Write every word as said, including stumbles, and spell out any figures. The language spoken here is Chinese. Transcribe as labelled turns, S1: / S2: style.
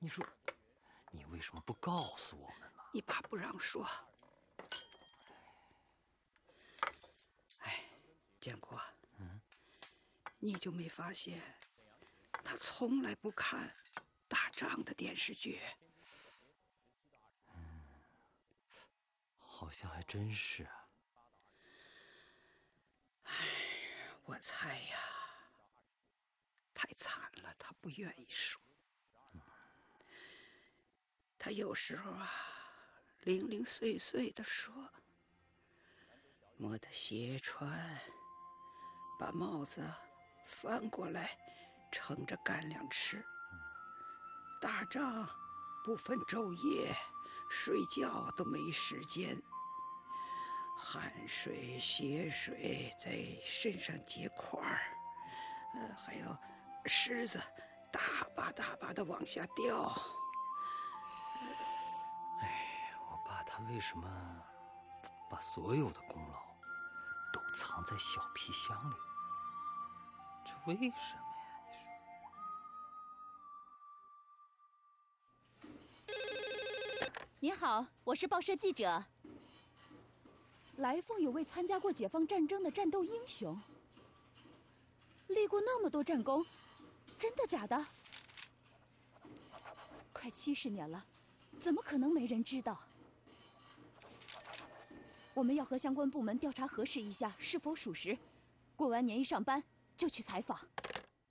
S1: 你说，你为什么不告诉我们嘛？
S2: 你爸不让说。哎，建国，嗯，你就没发现他从来不看打仗的电视剧？
S1: 嗯，好像还真是啊。
S2: 哎，我猜呀，太惨了，他不愿意说。嗯，他有时候啊，零零碎碎的说，磨得鞋穿，把帽子翻过来盛着干粮吃。打仗不分昼夜，睡觉都没时间，汗水血水在身上结块儿，呃，还有虱子大把大把的往下掉。
S1: 哎，我爸他为什么把所有的功劳都藏在小皮箱里？这为什么呀？你说。
S3: 您好，我是报社记者。来凤有位参加过解放战争的战斗英雄，立过那么多战功，真的假的？快七十年了，怎么可能没人知道？我们要和相关部门调查核实一下是否属实，过完年一上班就去采访。